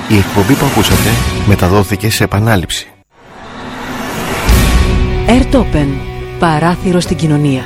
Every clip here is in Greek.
Η εκπομπή που ακούσατε μεταδόθηκε σε επανάληψη. Airtopen, παράθυρο στην κοινωνία.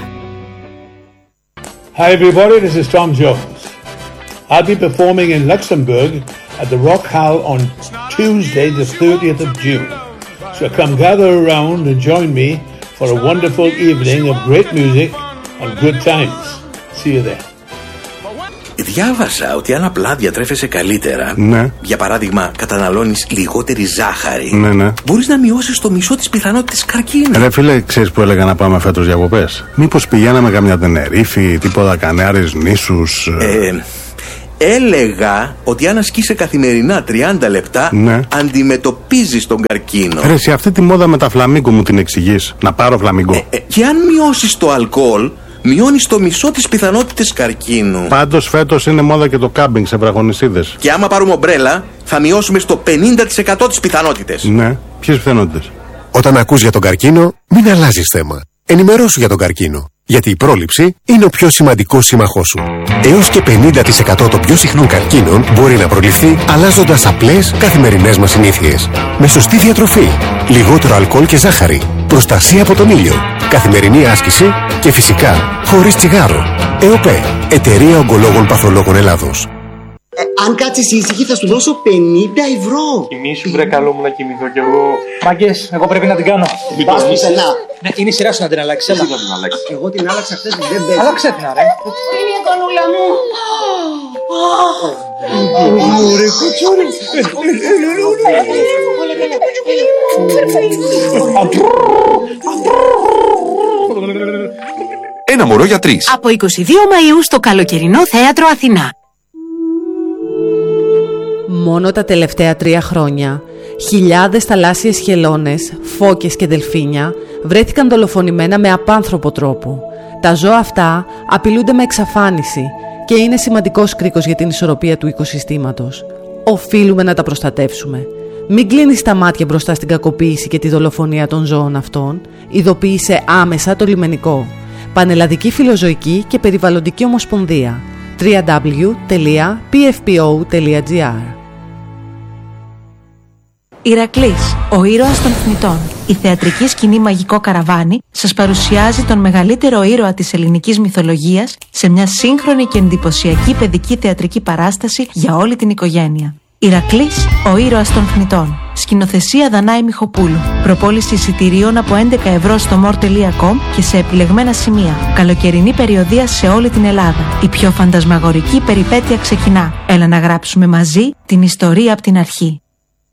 Hi everybody, this is Tom Jones. I'll be performing in Luxembourg at the Rock Hall on Tuesday the 30th of June. So come gather around and join me for a wonderful evening of great music and good times. See you there. Διάβασα ότι αν απλά διατρέφεσαι καλύτερα, ναι, για παράδειγμα καταναλώνεις λιγότερη ζάχαρη, ναι, μπορείς να μειώσεις το μισό της πιθανότητας καρκίνου. Ρε φίλε, ξέρεις που έλεγα να πάμε φέτος διακοπές? Μήπως πηγαίναμε καμιά Τενερίφη, τίποτα Κανάρες νήσους? Έλεγα ότι αν ασκείσαι καθημερινά 30 λεπτά, ναι, αντιμετωπίζεις τον καρκίνο. Ρε, σε αυτή τη μόδα με τα φλαμίγκο μου την εξηγείς? Να πάρω φλαμίγκο? Και αν μειώσεις το αλκοόλ, μειώνεις το μισό της πιθανότητας καρκίνου. Πάντως φέτος είναι μόδα και το κάμπινγκ σε βραχονισίδες. Και άμα πάρουμε ομπρέλα, θα μειώσουμε στο 50% τις πιθανότητες. Ναι, ποιες πιθανότητες? Όταν ακούς για τον καρκίνο, μην αλλάζεις θέμα. Ενημερώσου για τον καρκίνο. Γιατί η πρόληψη είναι ο πιο σημαντικός σύμμαχός σου. Έως και 50% των πιο συχνών καρκίνων μπορεί να προληφθεί αλλάζοντας απλές καθημερινές μας συνήθειες. Με σωστή διατροφή, λιγότερο αλκοόλ και ζάχαρη, προστασία από τον ήλιο, καθημερινή άσκηση και φυσικά χωρίς τσιγάρο. ΕΟΠΕ, Εταιρεία Ογκολόγων Παθολόγων Ελλάδος. Αν κάτσεις ήσυχη θα σου δώσω 50 ευρώ. Κοιμήσου βρε, καλό μου να κοιμηθώ κι εγώ. Μάγκες, εγώ πρέπει να την κάνω. Μην πας πουθενά. Ναι, είναι η σειρά σου να την αλλάξεις. Έλα. Εγώ την άλλαξα χθες, δεν παίζει. Αλλάξε την ρε. Πού είναι η εικονούλα μου? Ωραία, κουτσούρι. Ένα μωρό για 3. Από 22 Μαΐου στο καλοκαιρινό θέατρο Αθηνά. Μόνο τα τελευταία 3 χρόνια, χιλιάδες θαλάσσιες χελώνες, φώκες και δελφίνια βρέθηκαν δολοφονημένα με απάνθρωπο τρόπο. Τα ζώα αυτά απειλούνται με εξαφάνιση και είναι σημαντικός κρίκος για την ισορροπία του οικοσυστήματος. Οφείλουμε να τα προστατεύσουμε. Μην κλείνεις τα μάτια μπροστά στην κακοποίηση και τη δολοφονία των ζώων αυτών. Ειδοποίησε άμεσα το λιμενικό. Πανελλαδική Φιλοζωική και Περιβαλλοντική Ομοσπονδία. www.pfpo.gr. Ηρακλής, ο ήρωας των θνητών. Η θεατρική σκηνή Μαγικό Καραβάνι σας παρουσιάζει τον μεγαλύτερο ήρωα της ελληνικής μυθολογίας σε μια σύγχρονη και εντυπωσιακή παιδική θεατρική παράσταση για όλη την οικογένεια. Ηρακλής, ο ήρωας των θνητών. Σκηνοθεσία Δανάη Μιχοπούλου. Προπόληση εισιτηρίων από 11 ευρώ στο more.com και σε επιλεγμένα σημεία. Καλοκαιρινή περιοδεία σε όλη την Ελλάδα. Η πιο φαντασμαγορική περιπέτεια ξεκινά. Έλα να γράψουμε μαζί την ιστορία από την αρχή.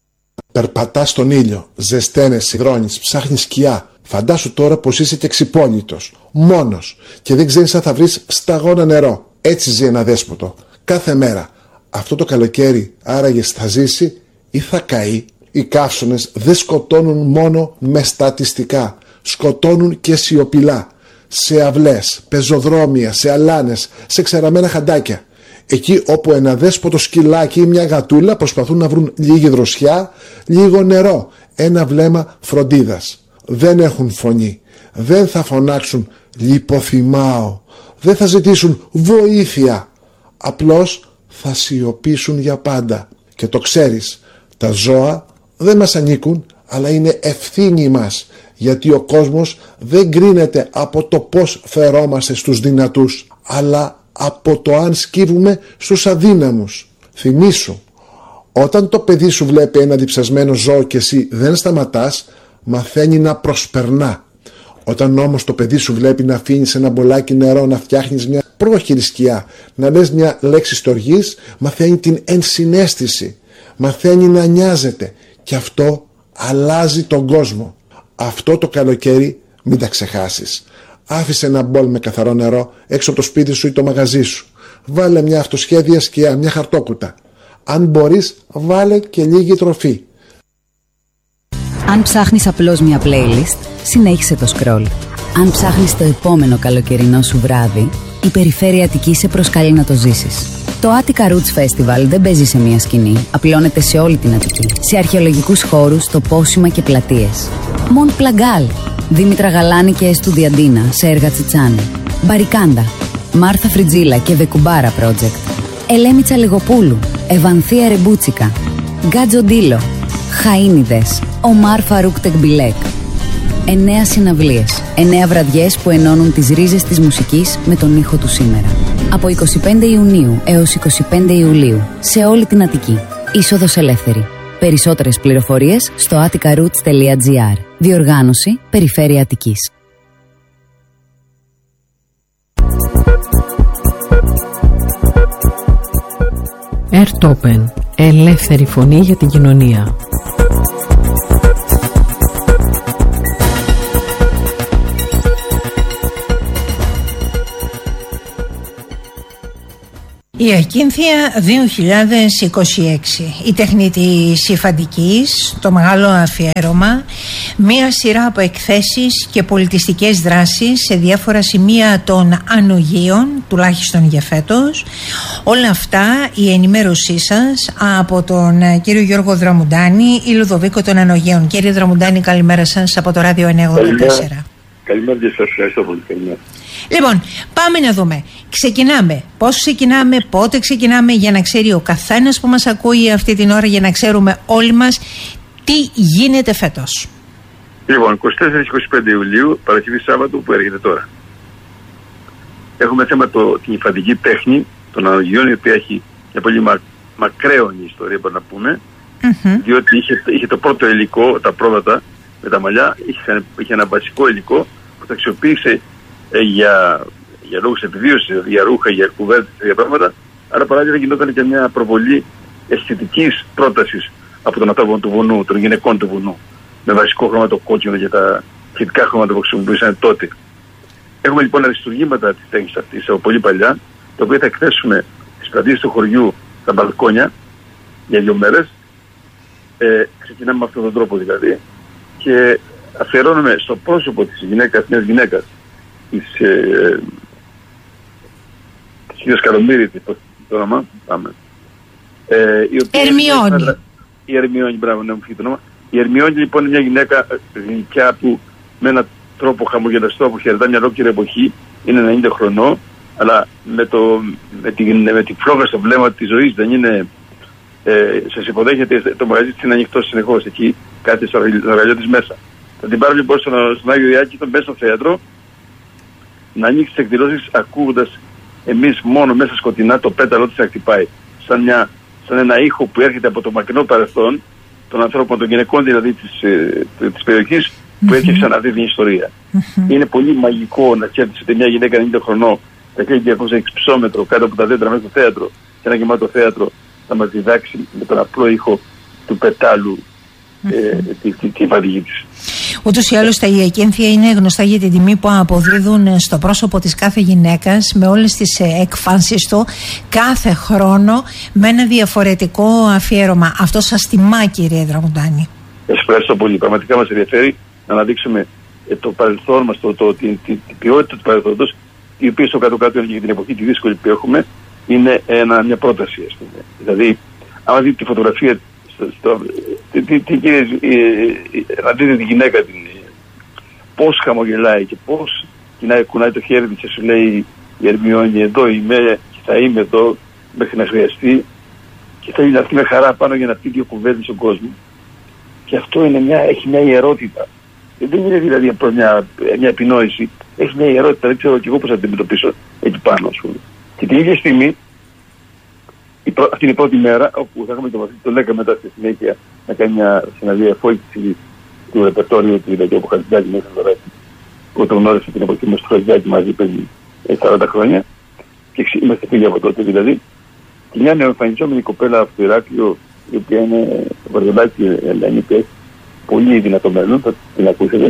Περπατάς στον ήλιο, ζεσταίνεσαι, υδρώνεις, ψάχνεις σκιά. Φαντάσου τώρα πως είσαι και ξυπόλυτος, μόνος και δεν ξέρεις αν θα βρεις σταγόνα νερό. Έτσι ζει ένα δέσποτο. Κάθε μέρα. Αυτό το καλοκαίρι άραγε θα ζήσει ή θα καεί? Οι καύσωνες δεν σκοτώνουν μόνο με στατιστικά. Σκοτώνουν και σιωπηλά. Σε αυλές, πεζοδρόμια, σε αλάνες, σε ξεραμένα χαντάκια. Εκεί όπου ένα δέσποτο σκυλάκι ή μια γατούλα προσπαθούν να βρουν λίγη δροσιά, λίγο νερό, ένα βλέμμα φροντίδας. Δεν έχουν φωνή. Δεν θα φωνάξουν «λιποθυμάω». Δεν θα ζητήσουν βοήθεια. Απλώς θα σιωπήσουν για πάντα. Και το ξέρεις, τα ζώα δεν μας ανήκουν, αλλά είναι ευθύνη μας. Γιατί ο κόσμος δεν κρίνεται από το πώς φερόμαστε στους δυνατούς, αλλά από το αν σκύβουμε στους αδύναμους. Θυμήσου, όταν το παιδί σου βλέπει ένα διψασμένο ζώο και εσύ δεν σταματάς, μαθαίνει να προσπερνά. Όταν όμως το παιδί σου βλέπει να αφήνεις ένα μπολάκι νερό, να φτιάχνεις μια πρόχειρη σκιά, να λες μια λέξη στοργής, μαθαίνει την ενσυναίσθηση, μαθαίνει να νοιάζεται και αυτό αλλάζει τον κόσμο. Αυτό το καλοκαίρι μην τα ξεχάσεις. Άφησε ένα μπολ με καθαρό νερό έξω από το σπίτι σου ή το μαγαζί σου. Βάλε μια αυτοσχέδια σκιά, μια χαρτόκουτα. Αν μπορείς, βάλε και λίγη τροφή. Αν ψάχνεις απλώς μια playlist, συνέχισε το scroll. Αν ψάχνεις το επόμενο καλοκαιρινό σου βράδυ, η Περιφέρεια Αττικής σε προσκαλεί να το ζήσεις. Το Attica Roots Festival δεν παίζει σε μια σκηνή, απλώνεται σε όλη την Αττική. Σε αρχαιολογικούς χώρους, τοπόσιμα και πλατείες. Μοντ Πλαγκάλ, Δήμητρα Γαλάνη και Εστουδιαντίνα σε έργα Τσιτσάνη. Μπαρικάντα, Μάρθα Φριτζίλα και The Κουμπάρα Project. Ελέμη Τσαλιγοπούλου, Ευανθία Ρεμπούτσικα. Γκατζοντήλο, Χαΐνιδες, Ομάρ Φαρούκ Τεκμπιλέκ. 9 συναυλίες, 9 βραδιές που ενώνουν τις ρίζες της μουσικής με τον ήχο του σήμερα. Από 25 Ιουνίου έως 25 Ιουλίου, σε όλη την Αττική. Είσοδος ελεύθερη. Περισσότερες πληροφορίες στο atticaroots.gr. Διοργάνωση Περιφέρεια Αττικής. Ερτόπεν. Ελεύθερη φωνή για την κοινωνία. Η Ακίνθια 2026, η τεχνητή υφαντικής, το μεγάλο αφιέρωμα, μία σειρά από εκθέσεις και πολιτιστικές δράσεις σε διάφορα σημεία των Ανογείων, τουλάχιστον για φέτος. Όλα αυτά η ενημέρωσή σας από τον κύριο Γιώργο Δραμουντάνη, η Λουδοβίκο των Ανογείων. Κύριε Δραμουντάνη, καλημέρα σας από το Ράδιο 984. Καλημέρα και σας ευχαριστώ πολύ. Καλημέρα. Λοιπόν, πάμε να δούμε. Ξεκινάμε. Πώς ξεκινάμε, πότε ξεκινάμε, για να ξέρει ο καθένας που μας ακούει αυτή την ώρα, για να ξέρουμε όλοι μας τι γίνεται φέτος. Λοιπόν, 24-25 Ιουλίου, Παρασκευή Σάββατο που έρχεται τώρα. Έχουμε θέμα την υφαντική τέχνη των Ανογείων, η οποία έχει μια πολύ μακραίωνη ιστορία, μπορούμε να πούμε, διότι είχε το πρώτο υλικό, τα πρόβατα με τα μαλλιά, είχε ένα βασικό υλικό που τα αξιοποίησε για λόγους επιβίωσης, για ρούχα, για κουβέρτες, για πράγματα. Άρα παράλληλα γινόταν και μια προβολή αισθητικής πρότασης από τον ανθρώπο του βουνού, των γυναικών του βουνού, με βασικό χρώμα το κόκκινο και τα φυτικά χρώματα που χρησιμοποιούσαν τότε. Έχουμε λοιπόν αριστουργήματα της τέχνης αυτής από πολύ παλιά, τα οποία θα εκθέσουμε στις πλατείες του χωριού, στα μπαλκόνια, για 2 μέρες. Ξεκινάμε με αυτόν τον τρόπο δηλαδή και αφιερώνουμε στο πρόσωπο της γυναίκας, μιας γυναίκας, της κυρίας Καλομύρη, το όνομα, πάμε. Ερμιόνη. Η Ερμιόνη, μπράβο, ναι, μου φύγει το όνομα. Η Ερμιόνη λοιπόν είναι μια γυναίκα γλυκιά που με έναν τρόπο χαμογελαστό που χαιρετά μια ολόκληρη εποχή, είναι 90 χρονών, αλλά με τη φλόγα στο βλέμμα της ζωής, δεν είναι, σας υποδέχεται, το μαγαζί της είναι ανοιχτό συνεχώς, εκεί κάτι στο αργαλιό της μέσα. Θα την πάρω λοιπόν στον Άγιο Ιάκη, τον μέσα στο θέατρο, να ανοίξει τις εκδηλώσεις ακούγοντας εμείς μόνο μέσα σκοτεινά το πέταλό της να χτυπάει. Σαν ένα ήχο που έρχεται από το μακρινό παρελθόν των ανθρώπων, των γυναικών δηλαδή της περιοχής, που έφτιαξαν αυτή την ιστορία. Είναι πολύ μαγικό να σκέφτεσαι ότι μια γυναίκα 90 χρονών τα 1200 ψώμετρο κάτω από τα δέντρα μέσα στο θέατρο, σε ένα γεμάτο θέατρο, θα μας διδάξει με τον απλό ήχο του πετάλου τη φαντική της. Ούτως ή άλλως τα Ακίνθια είναι γνωστά για την τιμή που αποδίδουν στο πρόσωπο της κάθε γυναίκας, με όλες τις εκφάνσεις του, κάθε χρόνο με ένα διαφορετικό αφιέρωμα. Αυτό σας τιμά, κύριε Δραμουντάνη. Σας ευχαριστώ πολύ. Πραγματικά μας ενδιαφέρει να αναδείξουμε το παρελθόν μας, την ποιότητα του παρελθόντος, η οποία στο κάτω-κάτω για την εποχή τη δύσκολη που έχουμε, είναι μια πρόταση, ας πούμε. Δηλαδή, άμα δείτε τη φωτογραφία, να δείτε τη γυναίκα πώς χαμογελάει και πώς κουνάει το χέρι της και σου λέει η Ερμιόνη, εδώ είμαι και θα είμαι εδώ μέχρι να χρειαστεί, και θέλει να έρθει με χαρά πάνω για να πει 2 κουβέντες στον κόσμο. Και αυτό έχει μια ιερότητα. Δεν είναι δηλαδή μια επινόηση, έχει μια ιερότητα, δεν ξέρω και εγώ πώς θα την αντιμετωπίσω εκεί πάνω, ας πούμε. Και την ίδια στιγμή, αυτή είναι η πρώτη μέρα όπου θα έχουμε το μαθήτη το 10 μετά στη συνέχεια να κάνει μια συναντία εφόγηση του ρεπερτόριου του Ιδακιώπου Χατζηδάκη μέσα στο Ρέτη, που το γνώρισε την εποχή μας του Χατζηδάκη μαζί πριν 40 χρόνια και είμαστε φίλοι από τότε δηλαδή. Και μια νεοεμφανιζόμενη κοπέλα από το Ηράκλειο, η οποία είναι Βαρδολάκη Ελένη, που έχει πολύ δυνατό μέλλον, θα την ακούσετε.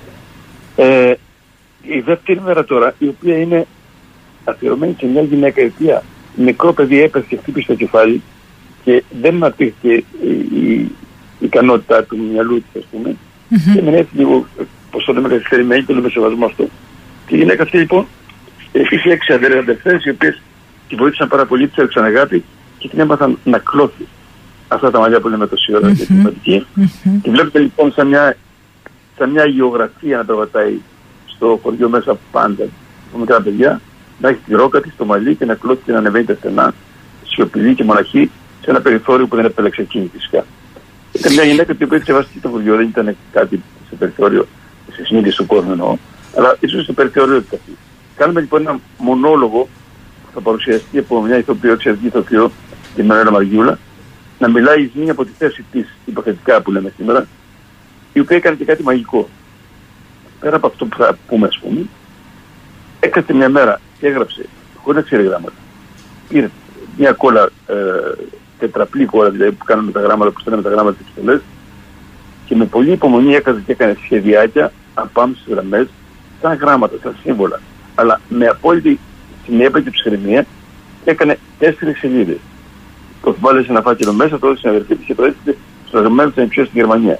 Η δεύτερη μέρα τώρα, η οποία είναι αφιερωμένη σε μια γυναίκα η οποία μικρό παιδί έπεσε και χτύπησε το κεφάλι και δεν απήχε η ικανότητά του μυαλού της, ας πούμε. Και έμενε έτσι λίγο, πώς το λέμε, καθυστερημένη, και λέμε σεβασμό αυτό. Και η γυναίκα αυτή λοιπόν είχε 6 αδερφές, οι οποίες τη βοήθησαν πάρα πολύ, της έδειξαν αγάπη και την έμαθαν να κλώθει αυτά τα μαλλιά που λέμε τόση ώρα και την σημαντική. Τη βλέπετε λοιπόν σαν μια αγιογραφία να περπατάει στο χωριό μέσα πάντα, από μικρά παιδιά, να έχει τη ρόκα της στο μαλλί και να κλώθει και να ανεβαίνει τα στενά, σιωπηλή και μοναχή, σε ένα περιθώριο που δεν επέλεξε εκείνη φυσικά. Ήταν μια γυναίκα η οποία σεβάστηκε το βιβλίο, δεν ήταν κάτι σε περιθώριο, σε συνείδηση του κόσμου εννοώ, αλλά ίσως στο περιθώριο της αυτή. Κάνουμε λοιπόν ένα μονόλογο που θα παρουσιαστεί από μια ηθοποιό, εξαιρετική ηθοποιό, τη Μαρία Μαργιούλα, να μιλάει εις μία από τη θέση της, υποθετικά που λέμε σήμερα, η οποία έκανε και κάτι μαγικό. Πέρα από αυτό που θα πούμε, ας πούμε, έκατσε μια μέρα και έγραψε, χωρίς να ξέρει γράμματα. Πήρε μια κόλλα, τετραπλή κόλλα, δηλαδή που κάνουμε τα γράμματα, που στέλνουμε τα γράμματα της επιστολές, και με πολλή υπομονή έκατσε και έκανε σχεδιάκια απάνω στις γραμμές, σαν γράμματα, σαν σύμβολα. Αλλά με απόλυτη συνέπεια και ψυχραιμία έκανε 4 σελίδες. Το βάλε σε ένα φάκελο μέσα, το έδωσε στην αδερφή της και το έστειλε στο εργαμένο της Εμψιός στη Γερμανία.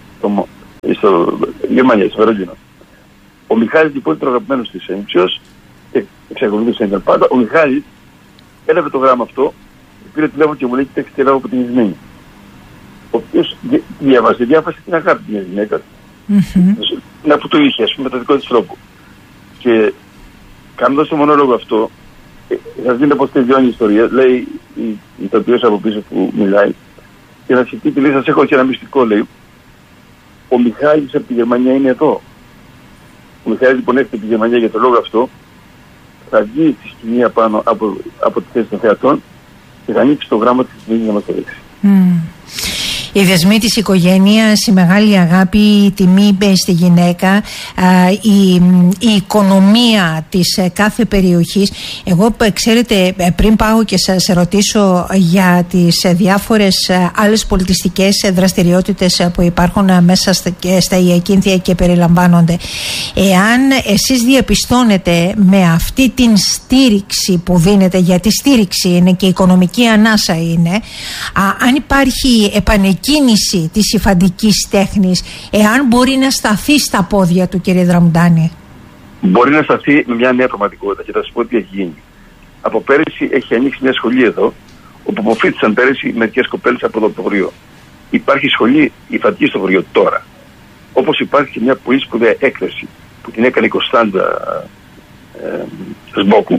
Στο Βερολίνο. Ο Μιχάλης λοιπόν ήταν ο αγαπημένος της Εμψιός και εξακολουθούσε να ήταν πάντα. Ο Μιχάλης έλαβε το γράμμα αυτό, πήρε τηλέφωνο και μου λέει: κοιτάξτε, έλαβα από την Ισμήνη. Ο οποίος διάβασε την αγάπη της γυναίκας. Να που το είχε, ας πούμε, με το δικό της τρόπο. Και κάνοντας το μονόλογο αυτό, θα δείτε πως τελειώνει η ιστορία. Λέει η ηθοποιός από πίσω που μιλάει, και θα συγκρίνει, λέει: σας έχω και ένα μυστικό, λέει. Ο Μιχάλης από τη Γερμανία είναι εδώ. Ο Μιχάλης λοιπόν έρχεται από τη Γερμανία για το λόγο αυτό, θα βγει στη σκηνή απάνω από τη θέση των θεατών και θα ανοίξει το γράμμα της Ισμήνης να μας το δείξει. Οι δεσμοί της οικογένειας, η μεγάλη αγάπη, η τιμή στη γυναίκα, η οικονομία της κάθε περιοχής. Εγώ, ξέρετε, πριν πάω και σας ρωτήσω για τις διάφορες άλλες πολιτιστικές δραστηριότητες που υπάρχουν μέσα στα Ιακίνθια και περιλαμβάνονται, εάν εσείς διαπιστώνετε με αυτή την στήριξη που δίνετε, γιατί στήριξη είναι και οικονομική ανάσα είναι, αν υπάρχει επανεκκίνηση της υφαντικής τέχνης, εάν μπορεί να σταθεί στα πόδια του, κύριε Δραμουντάνη? Μπορεί να σταθεί με μια νέα πραγματικότητα και θα σας πω τι έχει γίνει. Από πέρυσι έχει ανοίξει μια σχολή εδώ, όπου αποφύτησαν πέρυσι μερικές κοπέλες από το χωριό. Υπάρχει σχολή υφαντική στο χωριό τώρα. Όπως υπάρχει και μια πολύ σπουδαία έκθεση που την έκανε η Κωνσταντζα Σμπόκου,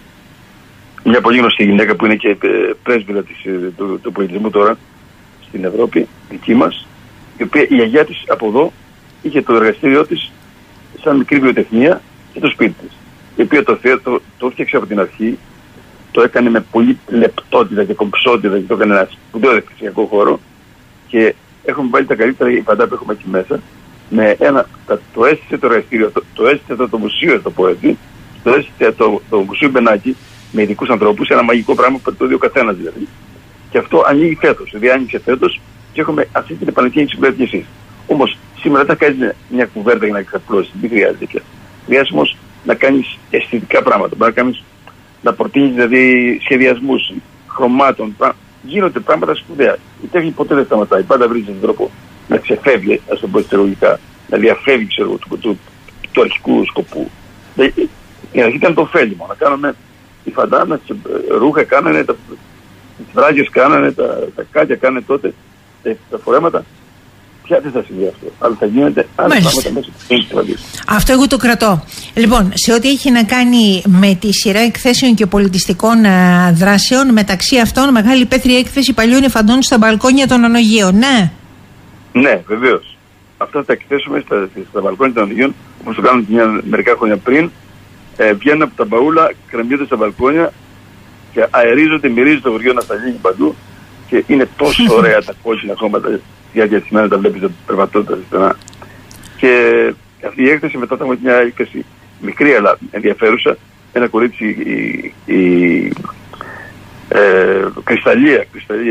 μια πολύ γνωστή γυναίκα που είναι και πρέσβυρα του πολιτισμού τώρα στην Ευρώπη, δική μας, η οποία η γιαγιά της από εδώ είχε το εργαστήριό της σαν μικρή βιοτεχνία και το σπίτι της, η οποία το έφτιαξε από την αρχή, το έκανε με πολύ λεπτότητα και κομψότητα και το έκανε ένα σπουδαίο εκκλησιακό χώρο, και έχουμε βάλει τα καλύτερα υφαντά που έχουμε εκεί μέσα, με το έστησε το εργαστήριο, το έστησε το μουσείο, το πω έτσι, το έστησε το μουσείο Μπενάκη, με ειδικούς ανθρώπους, ένα μαγικό πράγμα που το δει ο καθένας δηλαδή. Και αυτό ανοίγει φέτος, δηλαδή άνοιξε φέτος και έχουμε αυτή την επανεκκίνηση που λέτε εσείς. Όμως σήμερα δεν θα κάνεις μια κουβέρτα για να εξαπλώσεις, δεν χρειάζεται πια. Χρειάζεται όμως να κάνεις αισθητικά πράγματα, να προτείνεις δηλαδή σχεδιασμούς, χρωμάτων, γίνονται πράγματα σπουδαία. Η τέχνη ποτέ δεν σταματάει, πάντα βρίσκει τον τρόπο να ξεφεύγει, ας το πω εισαγωγικά, να διαφεύγει του αρχικού σκοπού. Η αρχή ήταν το ωφέλιμο, να κάνουμε οι φαντάνα, ρούχα κάνανε, τις βράγες κάνανε, τα κάτια κάνανε τότε, τα φορέματα. Πια δεν θα συμβεί αυτό, αλλά θα γίνεται άλλα πράγματα μέσα στην tradition. Αυτό εγώ το κρατώ. Λοιπόν, σε ό,τι έχει να κάνει με τη σειρά εκθέσεων και πολιτιστικών δράσεων, μεταξύ αυτών μεγάλη υπαίθρια έκθεση παλιών υφαντών στα μπαλκόνια των Ανογείων, ναι. Ναι, βεβαίως. Αυτά θα τα εκθέσουμε στα μπαλκόνια των Ανογείων, όπως το κάνουμε μερικά χρόνια πριν. Βγαίνουν από τα μπαούλα, κρεμιούνται στα μπαλκόνια και αερίζονται, μυρίζονται το χωριό να στα λύγει παντού, και είναι τόσο ωραία τα κόκκινα χώματα διαδιασμένα, τα βλέπεις περπατώντας στενά. Και αυτή η έκθεση μετά θα έχουμε μια έκθεση μικρή αλλά ενδιαφέρουσα, ένα κορίτσι, η Κρυσταλλία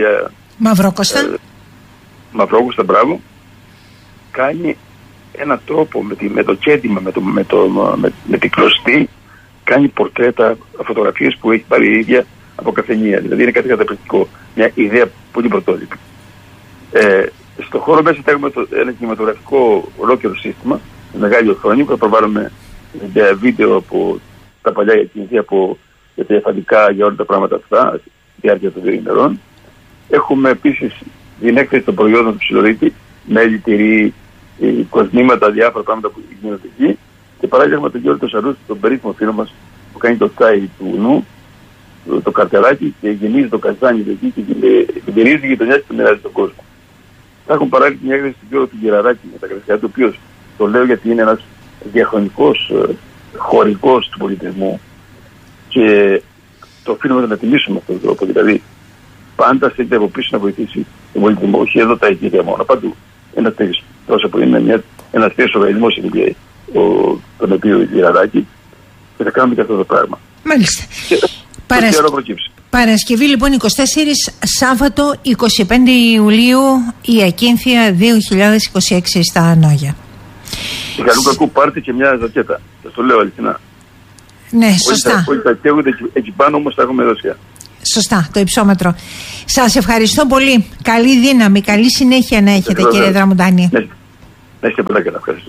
Μαυρόκοστα, μπράβο, κάνει ένα τρόπο με το κέντημα, με την κλωστή, κάνει πορτρέτα, φωτογραφίες που έχει πάρει η ίδια από καφενεία. Δηλαδή είναι κάτι καταπληκτικό, μια ιδέα πολύ πρωτότυπη. Στο χώρο μέσα θα έχουμε ένα κινηματογραφικό ολόκληρο σύστημα, μεγάλη οθόνη που θα προβάλλουμε βίντεο από τα παλιά Ιακίνθια, για τα εφαντικά, για όλα τα πράγματα αυτά, στη διάρκεια των 2 ημερών. Έχουμε επίσης την έκθεση των προϊόντων του Ψιλορίτη, μέλι, τυρί, κοσμήματα, διάφορα πράγματα που γίνονται εκεί. Και παράλληλα έχουμε τον Γιώργο Σαρούστη, τον περίφημο φίλο μας που κάνει το τσάι του νου, το καρτεράκι και γεμίζει το καζάνι εκεί και την περίεργη γειτονιά και την μοιράζει στον κόσμο. Θα έχουν παράγει μια έκθεση του Γιώργου του Γεραράκη με τα κριτικά του, οποίο το λέω γιατί είναι ένας διαχρονικός χωρικός του πολιτισμού και το οφείλουμε να τιμήσουμε αυτόν τον τρόπο. Δηλαδή, πάντα στέλνεται από πίσω να βοηθήσει τον πολιτισμό, όχι εδώ τα οικία μόνο, παντού. Ένας πρόσωπο είναι ένας τέτοιος οργανισμός τον οποίο η Γεραράκη και θα κάνουμε και αυτό το πράγμα. Μάλιστα. Παρασκευή λοιπόν 24, Σάββατο 25 Ιουλίου, η Ακίνθια 2026 στα Νόγια. Η καλού κακού πάρτε και μια ζακέτα. Θα το λέω αληθινά. Ναι, σωστά. Όχι τα καίγονται εκεί πάνω, όμως τα έχουμε δώσει. Σωστά, το υψόμετρο. Σας ευχαριστώ πολύ. Καλή δύναμη, καλή συνέχεια να έχετε, κύριε Δραμουντάνη. Να έχετε πολλά καλά, ευχαριστώ.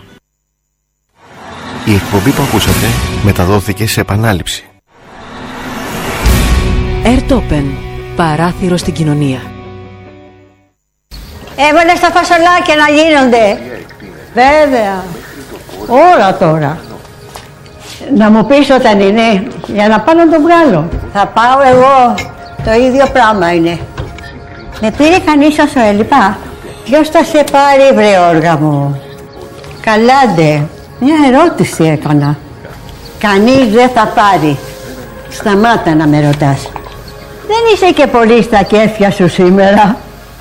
Η εκπομπή που ακούσατε μεταδόθηκε σε επανάληψη. Airtopen, παράθυρο στην κοινωνία. Έβαλες τα φασολάκια να γίνονται. Βέβαια. Όλα τώρα. Να μου πεις όταν είναι, για να πάω να το βγάλω. Θα πάω εγώ. Το ίδιο πράγμα είναι. Με πήρε κανείς όσο έλειπα. Ποιος θα σε πάρει, βρε όργα μου? Καλάντε. Μια ερώτηση έκανα. Κανείς δεν θα πάρει. Σταμάτα να με ρωτάς. Δεν είσαι και πολύ στα κέφια σου σήμερα,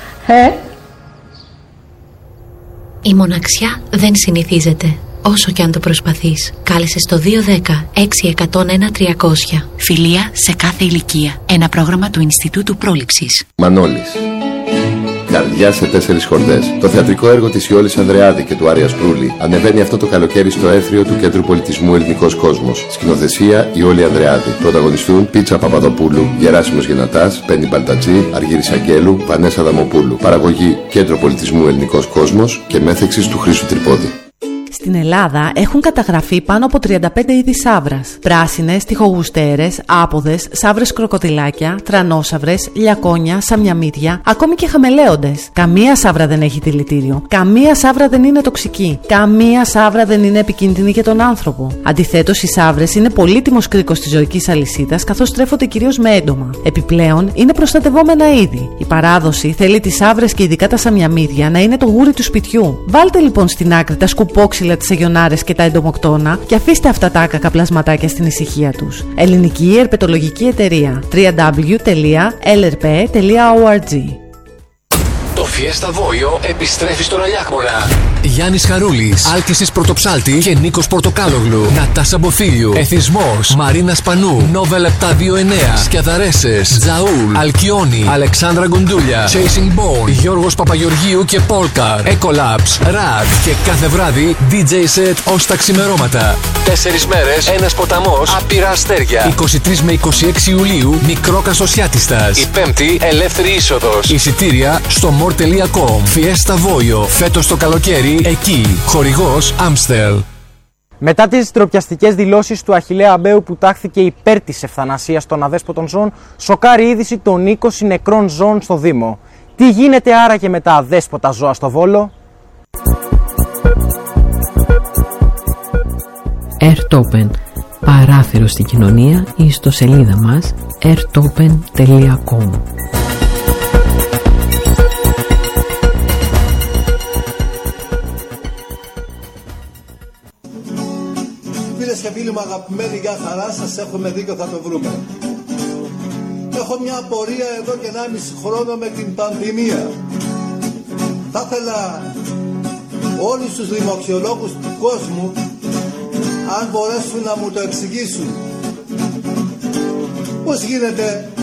Η μοναξιά δεν συνηθίζεται, όσο και αν το προσπαθείς. Κάλεσε στο 210-6101-300. Φιλία σε κάθε ηλικία. Ένα πρόγραμμα του Ινστιτούτου Πρόληψης. Μανώλης. Καρδιά σε 4 χορδές. Το θεατρικό έργο της Ιόλης Ανδρεάδη και του Άρια Σπρούλη ανεβαίνει αυτό το καλοκαίρι στο αίθριο του Κέντρου Πολιτισμού Ελληνικός Κόσμος. Σκηνοθεσία Ιόλη Ανδρεάδη. Πρωταγωνιστούν Πίτσα Παπαδοπούλου, Γεράσιμος Γενατάς, Πέννη Μπαλτατζή, Αργύρης Αγγέλου, Βανέσα Δαμοπούλου. Παραγωγή Κέντρο Πολιτισμού Ελληνικός Κόσμος και μέθεξης του Χρήστου Τρυπόδη. Στην Ελλάδα έχουν καταγραφεί πάνω από 35 είδη σαύρας. Πράσινες, τυχογουστέρες, άποδες, σαύρες κροκοδιλάκια, τρανόσαυρες, λιακόνια, σαμιαμίδια, ακόμη και χαμελέοντες. Καμία σαύρα δεν έχει δηλητήριο. Καμία σαύρα δεν είναι τοξική. Καμία σαύρα δεν είναι επικίνδυνη για τον άνθρωπο. Αντιθέτως, οι σαύρες είναι πολύτιμος κρίκος της ζωικής αλυσίδας, καθώς τρέφονται κυρίως με έντομα. Επιπλέον, είναι προστατευόμενα είδη. Η παράδοση θέλει τις σαύρες και ειδικά τα σαμιαμίδια να είναι το γούρι του σπιτιού. Βάλτε λοιπόν στην άκρη τα σκουπόξυλα, τις αγιονάρες και τα εντομοκτώνα και αφήστε αυτά τα άκακα πλασματάκια στην ησυχία τους. Ελληνική Ερπετολογική Εταιρεία. www.lrp.org. Το Fiesta Voio επιστρέφει στον Αλιάκμονα. Γιάννης Χαρούλης, Άλκησης Πρωτοψάλτη και Νίκος Πορτοκάλογλου. Νατάσα Μποφίλιου, Εθισμός, Μαρίνα Σπανού, Νόβελ 729, Σκιαδαρέσες, Τζαούλ, Αλκιόνι, Αλεξάνδρα Γκουντούλια, Chasing Bone, Γιώργος Παπαγεωργίου και Polkar, Ecolabs, Rad και κάθε βράδυ DJ set ως τα ξημερώματα. 4 μέρες, ένας ποταμός, άπειρα αστέρια. 23 με 26 Ιουλίου, Μικρό Κασοσιάτιστας. Η 5η ελεύθερη είσοδος. Εισιτήρια στο more.com. Fiesta Voio, φέτος το καλοκαίρι εκεί. Χορηγός Amstel. Μετά τις ντροπιαστικές δηλώσεις του Αχιλλέα Αμπαίου που τάχθηκε υπέρ της ευθανασίας των αδέσποτων ζώων, σοκάρει είδηση των 20 νεκρών ζώων στο Δήμο. Τι γίνεται άραγε με τα αδέσποτα ζώα στο Βόλο? Airtopen, παράθυρο στην κοινωνία, ή στο σελίδα μας airtopen.com. Φίλες και φίλοι μου αγαπημένοι, για χαρά σας, έχουμε δίκιο, θα το βρούμε. Έχω μια απορία εδώ και 1,5 χρόνο με την πανδημία. Θα ήθελα όλους τους δημοξιολόγους του κόσμου, αν μπορέσουν να μου το εξηγήσουν, πώς γίνεται